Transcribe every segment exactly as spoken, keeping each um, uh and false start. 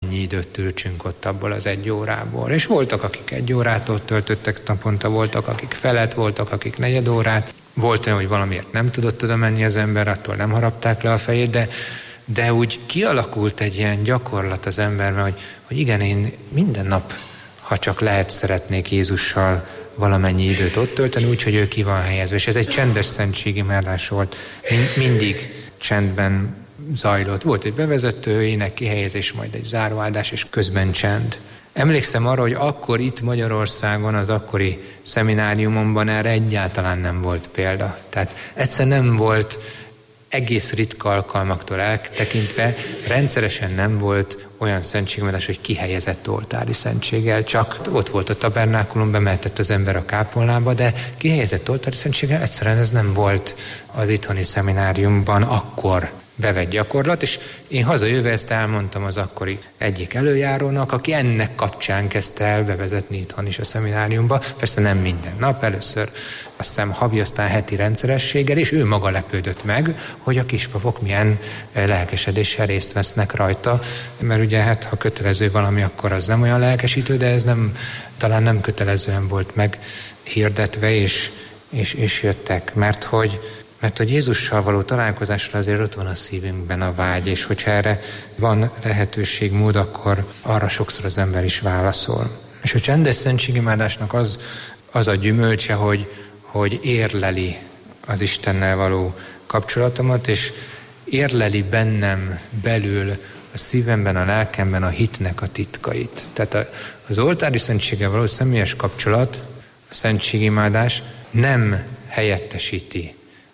valamennyi időt töltsünk ott abból az egy órából. És voltak, akik egy órát ott töltöttek naponta, voltak, akik felet, voltak, akik negyed órát. Volt olyan, hogy valamiért nem tudott oda menni az ember, attól nem harapták le a fejét, de, de úgy kialakult egy ilyen gyakorlat az emberben, hogy, hogy igen, én minden nap, ha csak lehet, szeretnék Jézussal valamennyi időt ott tölteni, úgyhogy ő ki van helyezve. És ez egy csendes szentségimádás volt. Mind, mindig csendben zajlott. Volt egy bevezető, ének kihelyezés, majd egy záróáldás, és közben csend. Emlékszem arra, hogy akkor itt Magyarországon, az akkori szemináriumomban erre egyáltalán nem volt példa. Tehát egyszer nem volt, egész ritka alkalmaktól eltekintve, rendszeresen nem volt olyan szentségimádás, hogy kihelyezett oltári szentséggel, csak ott volt a tabernákulum, bemehetett az ember a kápolnába, de kihelyezett oltári szentséggel egyszerűen ez nem volt az itthoni szemináriumban akkor bevett gyakorlat, és én hazajöve ezt elmondtam az akkori egyik előjárónak, aki ennek kapcsán kezdte el bevezetni itthon is a szemináriumba. Persze nem minden nap, először azt hiszem havi, aztán heti rendszerességgel, és ő maga lepődött meg, hogy a kispapok milyen lelkesedéssel részt vesznek rajta, mert ugye hát ha kötelező valami, akkor az nem olyan lelkesítő, de ez nem, talán nem kötelezően volt meghirdetve, és, és, és jöttek, mert hogy Mert hogy Jézussal való találkozásra azért ott van a szívünkben a vágy, és hogyha erre van lehetőség, mód, akkor arra sokszor az ember is válaszol. És a csendes szentségimádásnak az, az a gyümölcse, hogy, hogy érleli az Istennel való kapcsolatomat, és érleli bennem belül a szívemben, a lelkemben a hitnek a titkait. Tehát az oltári szentséggel való személyes kapcsolat, a szentségimádás nem helyettesíti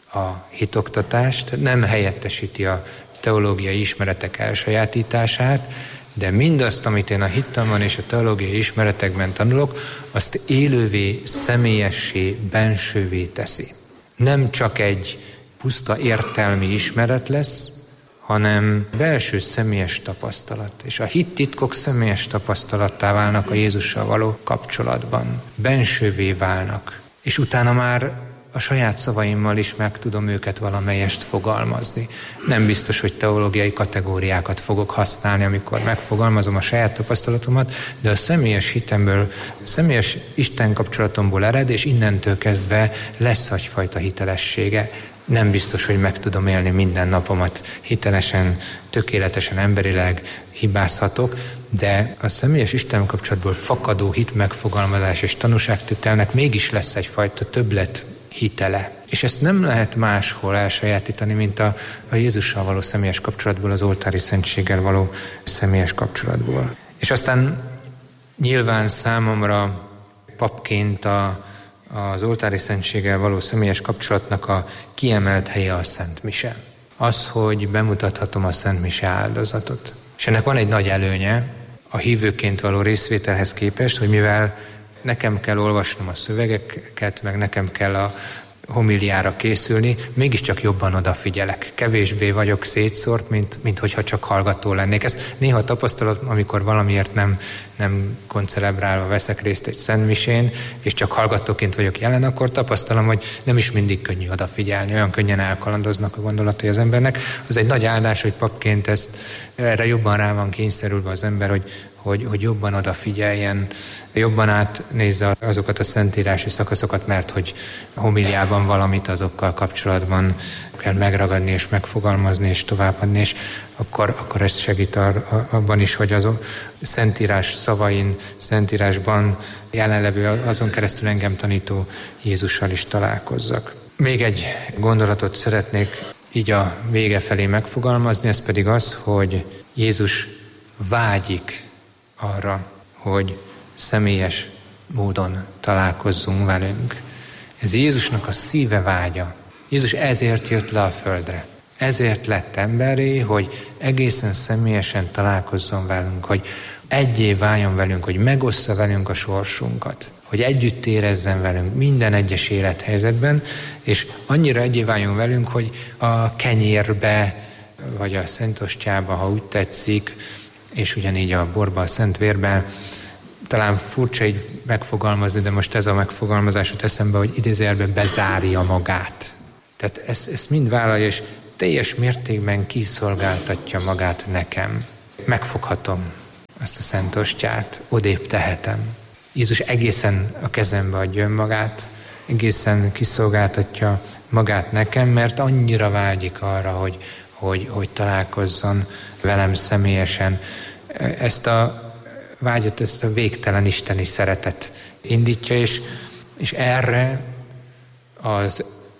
a hitoktatást, nem helyettesíti a teológiai ismeretek elsajátítását, de mindazt, amit én a hittamban és a teológiai ismeretekben tanulok, azt élővé, személyessé, bensővé teszi. Nem csak egy puszta értelmi ismeret lesz, hanem belső személyes tapasztalat. És a hittitkok személyes tapasztalattá válnak a Jézussal való kapcsolatban. Bensővé válnak. És utána már a saját szavaimmal is meg tudom őket valamelyest fogalmazni. Nem biztos, hogy teológiai kategóriákat fogok használni, amikor megfogalmazom a saját tapasztalatomat, de a személyes hitemből, a személyes Isten kapcsolatomból ered, és innentől kezdve lesz egyfajta hitelessége. Nem biztos, hogy meg tudom élni minden napomat hitelesen, tökéletesen, emberileg hibázhatok, de a személyes Isten kapcsolatból fakadó hit megfogalmazás és tanúságtételnek mégis lesz egyfajta többlet hitele. És ezt nem lehet máshol elsajátítani, mint a, a Jézussal való személyes kapcsolatból, az oltári szentséggel való személyes kapcsolatból. És aztán nyilván számomra papként a, az oltári szentséggel való személyes kapcsolatnak a kiemelt helye a Szent Mise. Az, hogy bemutathatom a Szent Mise áldozatot. És ennek van egy nagy előnye a hívőként való részvételhez képest, hogy mivel nekem kell olvasnom a szövegeket, meg nekem kell a homiliára készülni, mégiscsak jobban odafigyelek. Kevésbé vagyok szétszórt, mint, mint hogyha csak hallgató lennék. Ez néha tapasztalat, amikor valamiért nem, nem koncelebrálva veszek részt egy szentmisén, és csak hallgatóként vagyok jelen, akkor tapasztalom, hogy nem is mindig könnyű odafigyelni, olyan könnyen elkalandoznak a gondolatai az embernek. Az egy nagy áldás, hogy papként ezt, erre jobban rá van kényszerülve az ember, hogy Hogy, hogy jobban odafigyeljen, jobban átnézze azokat a szentírási szakaszokat, mert hogy homiliában valamit azokkal kapcsolatban kell megragadni és megfogalmazni és továbbadni, és akkor, akkor ez segít ar, abban is, hogy az a szentírás szavain, szentírásban jelenlevő, azon keresztül engem tanító Jézussal is találkozzak. Még egy gondolatot szeretnék így a vége felé megfogalmazni, ez pedig az, hogy Jézus vágyik arra, hogy személyes módon találkozzunk velünk. Ez Jézusnak a szíve vágya. Jézus ezért jött le a földre. Ezért lett emberré, hogy egészen személyesen találkozzon velünk, hogy egyé váljon velünk, hogy megossza velünk a sorsunkat, hogy együtt érezzen velünk minden egyes élethelyzetben, és annyira egyé váljon velünk, hogy a kenyérbe, vagy a szentostyába, ha úgy tetszik, és ugyanígy a borba, a szent vérben, talán furcsa így megfogalmazni, de most ez a megfogalmazás jut eszembe, hogy idézőjelben bezárja magát. Tehát ezt, ezt mind vállalja, és teljes mértékben kiszolgáltatja magát nekem. Megfoghatom, azt a szent ostját, odébb tehetem. Jézus egészen a kezembe adja önmagát, egészen kiszolgáltatja magát nekem, mert annyira vágyik arra, hogy, hogy, hogy találkozzon velem személyesen. Ezt a vágyat, ezt a végtelen isteni szeretet indítja, és, és erre az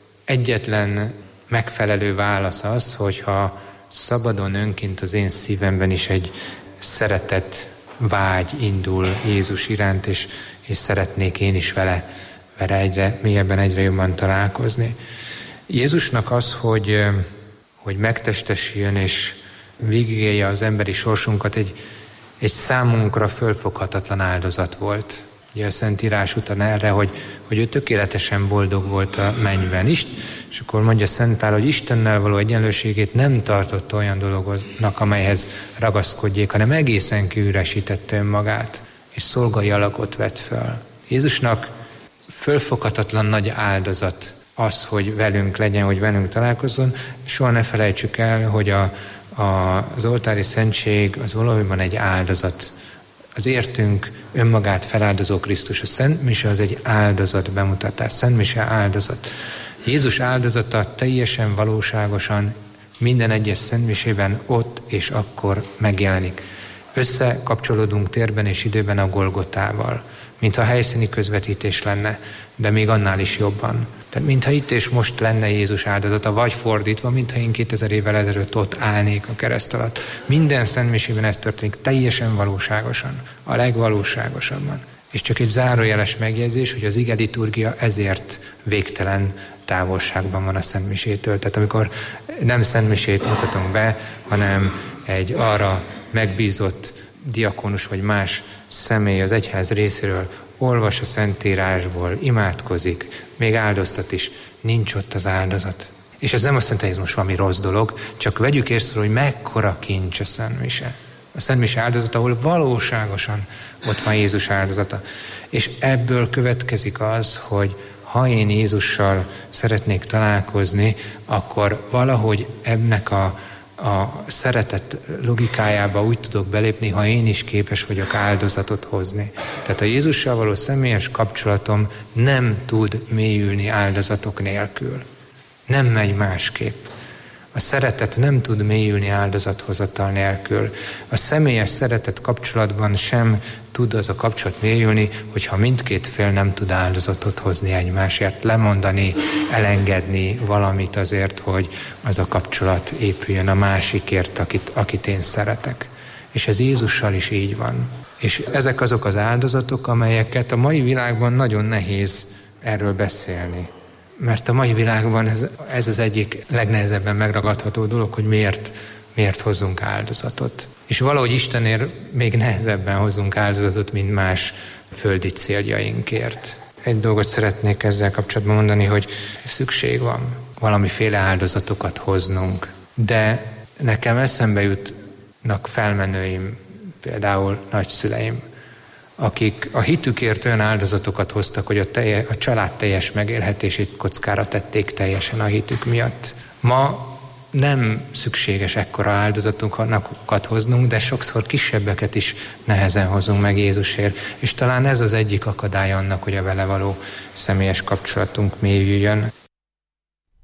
egyetlen megfelelő válasz az, hogyha szabadon önként az én szívemben is egy szeretet vágy indul Jézus iránt, és, és szeretnék én is vele, vele egyre mélyebben, egyre jobban találkozni. Jézusnak az, hogy, hogy megtestesüljön és végigélje az emberi sorsunkat, egy, egy számunkra fölfoghatatlan áldozat volt. Ugye a Szentírás utal erre, hogy, hogy ő tökéletesen boldog volt a mennyben is, és akkor mondja Szent Pál, hogy Istennel való egyenlőségét nem tartotta olyan dolognak, amelyhez ragaszkodjék, hanem egészen kiüresítette önmagát, és szolgai alakot vett föl. Jézusnak fölfoghatatlan nagy áldozat az, hogy velünk legyen, hogy velünk találkozzon. Soha ne felejtsük el, hogy a, a, az oltári szentség az valójában egy áldozat. Az értünk önmagát feláldozó Krisztus. A Szent Mise az egy áldozat bemutatás. Szent Mise áldozat. Jézus áldozata teljesen valóságosan minden egyes Szent Misében ott és akkor megjelenik. Összekapcsolódunk térben és időben a Golgotával, mintha helyszíni közvetítés lenne, de még annál is jobban. Tehát mintha itt és most lenne Jézus áldozata, vagy fordítva, mintha én kétezer évvel ezelőtt ott állnék a kereszt alatt. Minden Szent Misében ez történik teljesen valóságosan, a legvalóságosabban. És csak egy zárójeles megjegyzés, hogy az ige liturgia ezért végtelen távolságban van a Szent Misétől. Tehát amikor nem Szent Misét mutatunk be, hanem egy arra megbízott diakonus vagy más személy az egyház részéről olvas a Szentírásból, imádkozik, még áldoztat is, nincs ott az áldozat. És ez nem azt jelenti, hogy ez most valami rossz dolog, csak vegyük észre, hogy mekkora kincs a Szent Mise. A Szent Mise áldozat, ahol valóságosan ott van Jézus áldozata. És ebből következik az, hogy ha én Jézussal szeretnék találkozni, akkor valahogy ennek a a szeretet logikájába úgy tudok belépni, ha én is képes vagyok áldozatot hozni. Tehát a Jézussal való személyes kapcsolatom nem tud mélyülni áldozatok nélkül. Nem megy másképp. A szeretet nem tud mélyülni áldozathozatal nélkül. A személyes szeretet kapcsolatban sem tud az a kapcsolat mélyülni, hogyha mindkét fél nem tud áldozatot hozni egymásért, lemondani, elengedni valamit azért, hogy az a kapcsolat épüljön a másikért, akit, akit én szeretek. És ez Jézussal is így van. És ezek azok az áldozatok, amelyeket a mai világban nagyon nehéz erről beszélni. Mert a mai világban ez, ez az egyik legnehezebben megragadható dolog, hogy miért, miért hozzunk áldozatot. És valahogy Istenért még nehezebben hozunk áldozatot, mint más földi céljainkért. Egy dolgot szeretnék ezzel kapcsolatban mondani, hogy szükség van valamiféle áldozatokat hoznunk. De nekem eszembe jutnak felmenőim, például nagyszüleim, akik a hitükért olyan áldozatokat hoztak, hogy a, telje, a család teljes megélhetését kockára tették teljesen a hitük miatt. Ma nem szükséges ekkora áldozatokat hoznunk, de sokszor kisebbeket is nehezen hozunk meg Jézusért. És talán ez az egyik akadály annak, hogy a vele való személyes kapcsolatunk mélyüljön.